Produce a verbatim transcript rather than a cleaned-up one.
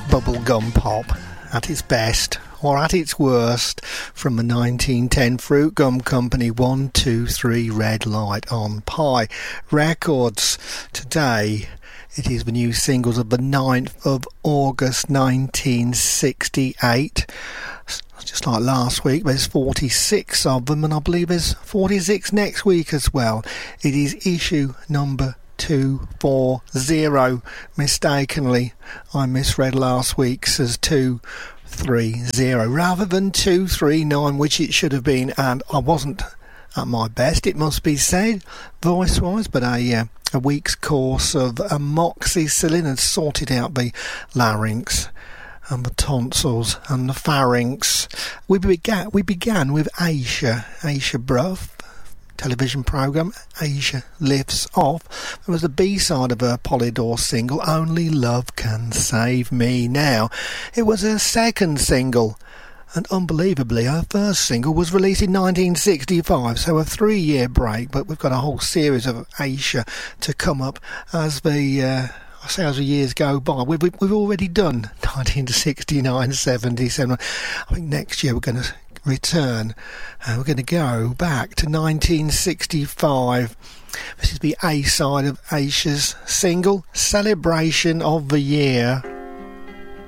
bubblegum pop at its best or at its worst from the nineteen ten Fruit Gum Company one two three Red Light on Pie Records. Today it is the new singles of the ninth of August nineteen sixty-eight. Just like last week, there's forty-six of them, and I believe there's forty-six next week as well. It is issue number two forty. Mistakenly, I misread last week's as two thirty rather than two thirty-nine, which it should have been, and I wasn't at my best, it must be said, voice-wise, but a, uh, a week's course of amoxicillin had sorted out the larynx and the tonsils and the pharynx. We began, we began with Aisha, Aisha Bruff, television programme, Aisha Lifts Off. It was the B-side of her Polydor single, Only Love Can Save Me Now. It was her second single, and unbelievably her first single was released in nineteen sixty-five, so a three-year break, but we've got a whole series of Aisha to come up as the... Uh, I say as the years go by. We've, we've already done nineteen sixty-nine, seventy-seven. I think next year we're going to return. Uh, we're going to go back to nineteen sixty-five. This is the A-side of Aisha's single, Celebration of the Year.